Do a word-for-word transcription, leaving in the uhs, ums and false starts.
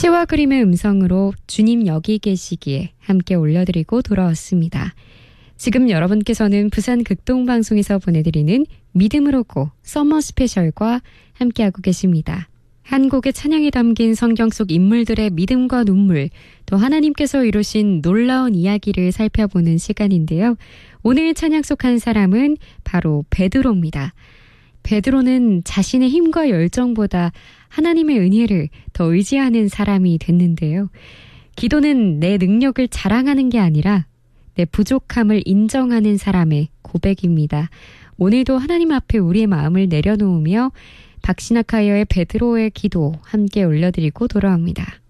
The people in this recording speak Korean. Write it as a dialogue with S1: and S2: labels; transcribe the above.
S1: 시와 그림의 음성으로 주님 여기 계시기에 함께 올려드리고 돌아왔습니다. 지금 여러분께서는 부산 극동방송에서 보내드리는 믿음으로 고 서머 스페셜과 함께하고 계십니다. 한 곡의 찬양에 담긴 성경 속 인물들의 믿음과 눈물, 또 하나님께서 이루신 놀라운 이야기를 살펴보는 시간인데요. 오늘 찬양 속 한 사람은 바로 베드로입니다. 베드로는 자신의 힘과 열정보다 하나님의 은혜를 더 의지하는 사람이 됐는데요. 기도는 내 능력을 자랑하는 게 아니라 내 부족함을 인정하는 사람의 고백입니다. 오늘도 하나님 앞에 우리의 마음을 내려놓으며 박신학하여의 베드로의 기도 함께 올려드리고 돌아옵니다.